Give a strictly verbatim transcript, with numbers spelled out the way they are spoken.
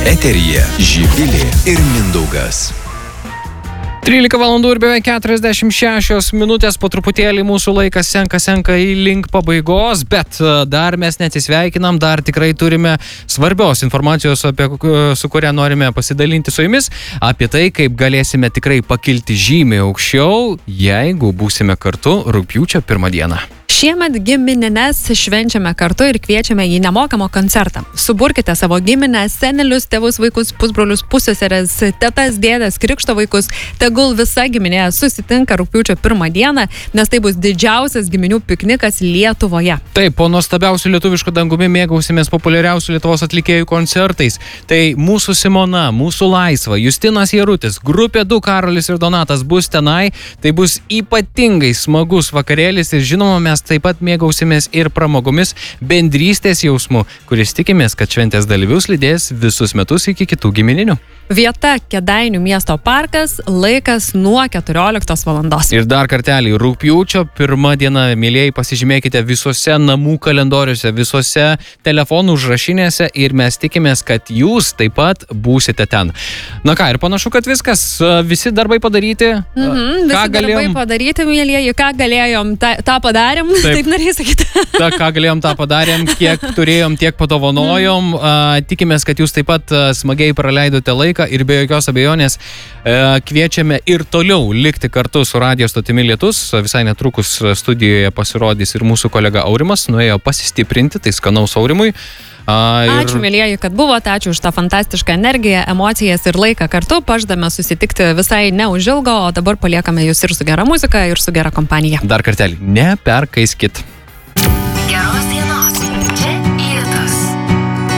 Eteryje Živilė ir Mindaugas. trylika valandų ir beveik keturiasdešimt šešios minutės, po truputėlį mūsų laikas senka, senka į link pabaigos, bet dar mes neatsisveikinam, dar tikrai turime svarbios informacijos, apie, su kuria norime pasidalinti su jumis, apie tai, kaip galėsime tikrai pakilti žymiai aukščiau, jeigu būsime kartu rugpjūčio pirmą dieną. Šiemet giminines švenčiame kartu ir kviečiame į nemokamą koncertą. Suburkite savo giminės, senelius, tėvus, vaikus, pusbrolius, pusseseres, tetas, dėdes, krikšto vaikus. Tegul visa giminė susitinka rugpjūčio pirmą dieną, nes tai bus didžiausias giminių piknikas Lietuvoje. Taip, po nuostabiausių lietuviškų dangumi mėgausimės populiariausių Lietuvos atlikėjų koncertais. Tai mūsų Simona, mūsų Laisva, Justinas Jarutis, grupė du Karolis ir Donatas bus tenai. Tai bus ypatingai smagus vakarėlis ir žinoma, mes taip pat mėgausimės ir pramogomis, bendrystės jausmu, kuris tikimės, kad šventės dalyvius lydės visus metus iki kitų gimininių. Vieta Kėdainių miesto parkas, laikas nuo keturioliktos valandos. Ir dar kartelį, rugpjūčio pirmą dieną, mėlėjai, pasižymėkite visose namų kalendoriuose, visose telefonų užrašinėse ir mes tikimės, kad jūs taip pat būsite ten. Na ką, ir panašu, kad viskas, visi darbai padaryti. Mhm, visi darbai galėjom... padaryti, mėlėjai, ką galėjom, tą, tą padarėm, taip, taip norėjai sakyti. Ta, ką galėjom, tą padarėm, kiek turėjom, tiek padovanojom. Mhm. Tikimės, kad jūs taip pat smagiai praleidote laiką. Ir be jokios abejonės e, kviečiame ir toliau likti kartu su radijo stotimi Lietus. Visai netrukus studijoje pasirodys ir mūsų kolega Aurimas, nuėjo pasistiprinti, tai skanaus Aurimui. A, ir... Ačiū, mėlyjeji, kad buvote, ačiū už tą fantastišką energiją, emocijas ir laiką kartu. Pažadame susitikti visai neužilgo, o dabar paliekame jūs ir su gera muzika, ir su gera kompanija. Dar kartelį, neperkaiskit.